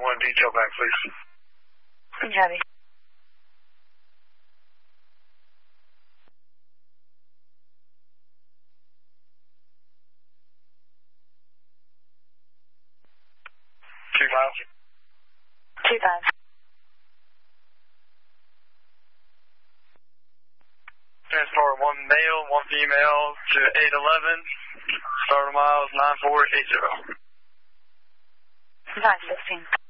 1 detail back, please. Copy. Two miles. 25. Transport 1 male, 1 female to 811. Starter miles 9480. 516.